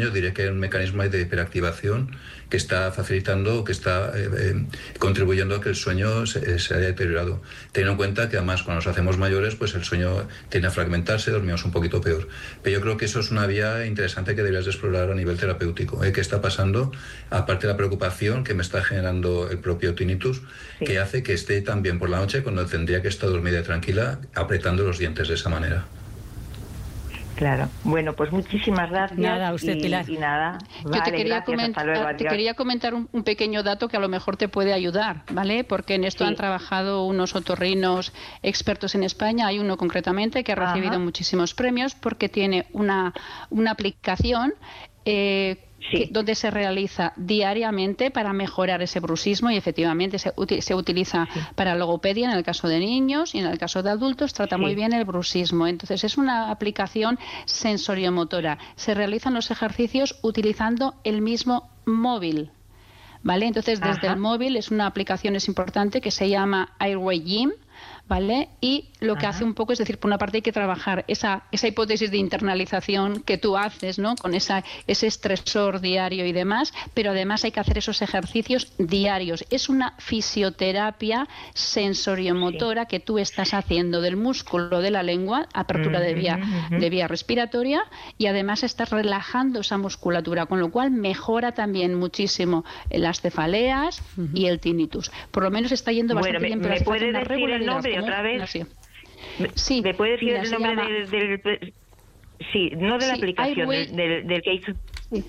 sueño, diré que hay un mecanismo de hiperactivación que está facilitando, que está contribuyendo a que el sueño se haya deteriorado. Teniendo en cuenta que además cuando nos hacemos mayores, pues el sueño tiende a fragmentarse, dormimos un poquito peor. Pero yo creo que eso es una vía interesante que deberías de explorar a nivel terapéutico. ¿Qué está pasando? Aparte de la preocupación que me está generando el propio tinnitus, que hace que esté también por la noche cuando tendría que estar dormida y tranquila, apretando los dientes de esa manera. Claro. Bueno, pues muchísimas gracias. Nada, a usted, Pilar. Y nada. Yo te quería comentar un pequeño dato que a lo mejor te puede ayudar, ¿vale? Porque en esto han trabajado unos otorrinos expertos en España. Hay uno concretamente que ha recibido muchísimos premios porque tiene una aplicación donde se realiza diariamente para mejorar ese bruxismo y efectivamente se utiliza para logopedia en el caso de niños y en el caso de adultos trata muy bien el bruxismo. Entonces es una aplicación sensoriomotora. Se realizan los ejercicios utilizando el mismo móvil. ¿Vale? Entonces desde el móvil es una aplicación importante que se llama Airway Gym, ¿vale? Y lo que hace un poco es decir, por una parte hay que trabajar esa hipótesis de internalización que tú haces, ¿no? Con ese estresor diario y demás, pero además hay que hacer esos ejercicios diarios. Es una fisioterapia sensoriomotora que tú estás haciendo del músculo de la lengua, apertura de vía respiratoria, y además estás relajando esa musculatura, con lo cual mejora también muchísimo las cefaleas y el tinnitus. Por lo menos está yendo bastante bien, pero ¿me puede decir el nombre otra vez? Sí. ¿Me puede decir el nombre del sí, no de la aplicación, del que hizo?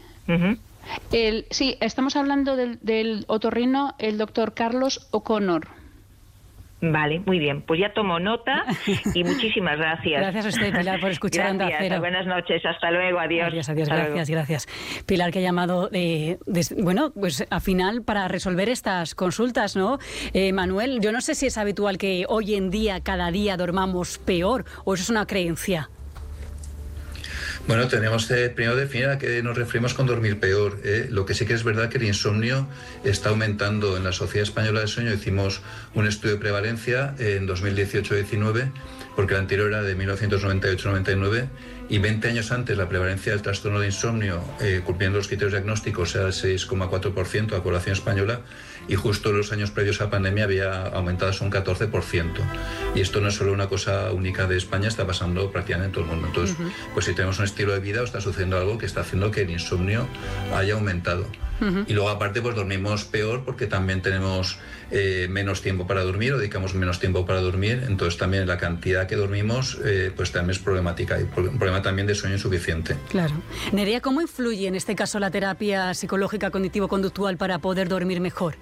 Sí, estamos hablando del otorrino, el doctor Carlos O'Connor. Vale, muy bien. Pues ya tomo nota y muchísimas gracias. Gracias a usted, Pilar, por escuchar Onda Cero. Buenas noches, hasta luego, adiós. Adiós, gracias. Pilar, que ha llamado, pues al final para resolver estas consultas, ¿no? Manuel, yo no sé si es habitual que hoy en día, cada día, dormamos peor, o eso es una creencia. Bueno, tenemos primero definir a qué nos referimos con dormir peor. Lo que sí que es verdad que el insomnio está aumentando en la Sociedad Española de Sueño. Hicimos un estudio de prevalencia en 2018-19, porque el anterior era de 1998-99, y 20 años antes la prevalencia del trastorno de insomnio, cumpliendo los criterios diagnósticos, era el 6,4% de la población española, y justo en los años previos a la pandemia había aumentado a un 14%. Y esto no es solo una cosa única de España, está pasando prácticamente en todo el mundo. Entonces, pues si tenemos un estilo de vida o está sucediendo algo que está haciendo que el insomnio haya aumentado. Y luego aparte pues dormimos peor porque también tenemos menos tiempo para dormir, o dedicamos menos tiempo para dormir, entonces también la cantidad que dormimos pues también es problemática, y un problema también de sueño insuficiente. Claro. Nerea, ¿cómo influye en este caso la terapia psicológica cognitivo-conductual para poder dormir mejor?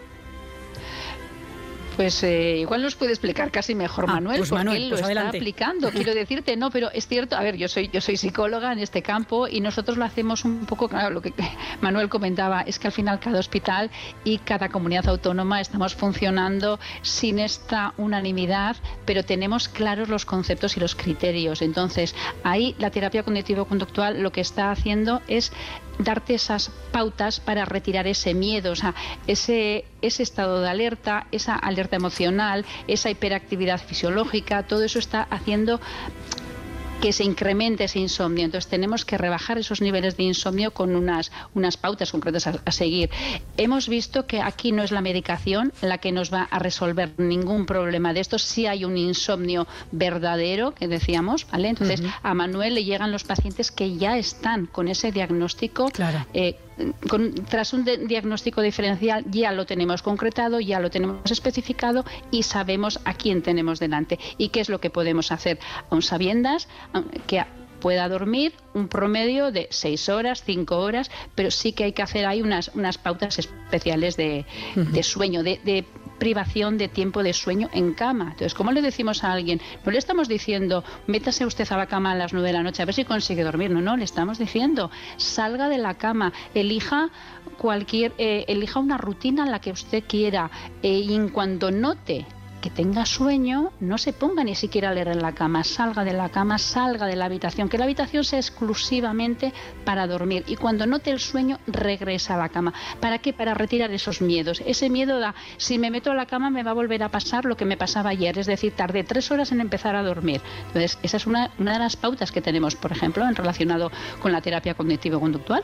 Pues igual nos puede explicar casi mejor Manuel, pues porque Manuel, él lo está aplicando. Quiero decirte, no, pero es cierto, a ver, yo soy psicóloga en este campo y nosotros lo hacemos un poco, claro, lo que Manuel comentaba, es que al final cada hospital y cada comunidad autónoma estamos funcionando sin esta unanimidad, pero tenemos claros los conceptos y los criterios. Entonces, ahí la terapia cognitivo-conductual lo que está haciendo es darte esas pautas para retirar ese miedo, o sea, ese estado de alerta, esa alerta emocional, esa hiperactividad fisiológica, todo eso está haciendo que se incremente ese insomnio. Entonces tenemos que rebajar esos niveles de insomnio con unas pautas concretas a seguir. Hemos visto que aquí no es la medicación la que nos va a resolver ningún problema de esto. Sí hay un insomnio verdadero, que decíamos, ¿vale? Entonces a Manuel le llegan los pacientes que ya están con ese diagnóstico. Claro. Tras un diagnóstico diferencial ya lo tenemos concretado, ya lo tenemos especificado y sabemos a quién tenemos delante y qué es lo que podemos hacer, aun sabiendas que pueda dormir un promedio de 6 horas, 5 horas, pero sí que hay que hacer ahí unas pautas especiales de sueño, de privación de tiempo de sueño en cama. Entonces, ¿cómo le decimos a alguien? No le estamos diciendo, métase usted a la cama a las 9 de la noche a ver si consigue dormir. No, le estamos diciendo, salga de la cama, elija una rutina en la que usted quiera, y en cuanto note que tenga sueño, no se ponga ni siquiera a leer en la cama, salga de la cama, salga de la habitación, que la habitación sea exclusivamente para dormir, y cuando note el sueño regresa a la cama. ¿Para qué? Para retirar esos miedos. Ese miedo da, si me meto a la cama me va a volver a pasar lo que me pasaba ayer, es decir, tardé 3 horas en empezar a dormir. Entonces, esa es una de las pautas que tenemos, por ejemplo, en relacionado con la terapia cognitivo-conductual.